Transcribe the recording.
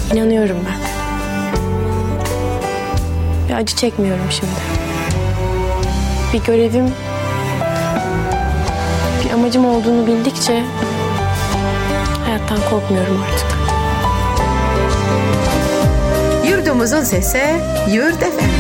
İnanıyorum ben. Ve acı çekmiyorum şimdi. Bir görevim, bir amacım olduğunu bildikçe hayattan korkmuyorum artık. Yurdumuzun sesi Yurt FM.